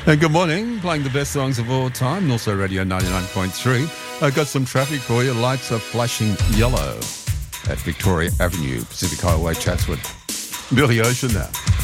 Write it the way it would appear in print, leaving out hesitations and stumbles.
And good morning, playing the best songs of all time, and also Radio 99.3. I've got some traffic for you. Lights are flashing yellow at Victoria Avenue, Pacific Highway, Chatswood. Billy Ocean now.